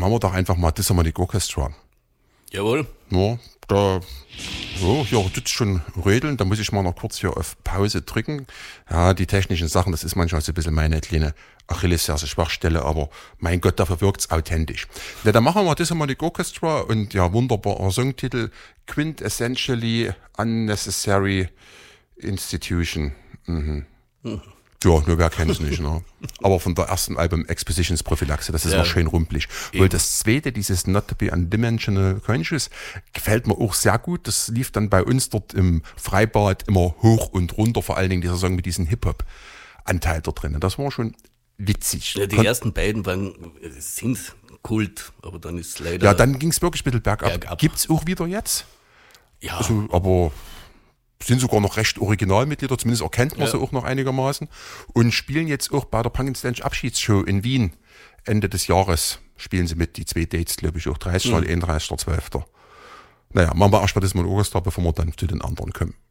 machen wir doch einfach mal Disharmonic Orchestra. Jawohl. Ja, hier tut schon rödeln, da muss ich mal noch kurz hier auf Pause drücken. Ja, die technischen Sachen, das ist manchmal so ein bisschen meine kleine Achillesferse Schwachstelle, aber mein Gott, dafür wirkt's authentisch. Ja, dann machen wir Disharmonic Orchestra und ja, wunderbarer Songtitel, Quintessentially Unnecessary Institution. Ja, nur wer kennt's nicht, ne? Aber von der ersten Album Expositions Prophylaxe, das ist noch schön rumpelig. Weil das zweite, dieses Not to be Undimensional Conscious, gefällt mir auch sehr gut. Das lief dann bei uns dort im Freibad immer hoch und runter, vor allen Dingen dieser Song mit diesem Hip-Hop-Anteil da drin. Das war schon witzig. Ja, die ersten beiden sind Kult, aber dann ist leider... Ja, dann ging's wirklich ein bisschen bergab. Gibt's auch wieder jetzt? Ja. Also, aber... sind sogar noch recht Originalmitglieder, zumindest erkennt man sie auch noch einigermaßen und spielen jetzt auch bei der Punk & Stench Abschiedsshow in Wien Ende des Jahres. Spielen sie mit, die 2 Dates, glaube ich, auch 30. und 31.12. Naja, machen wir erstmal das mal Orchester, bevor wir dann zu den anderen kommen.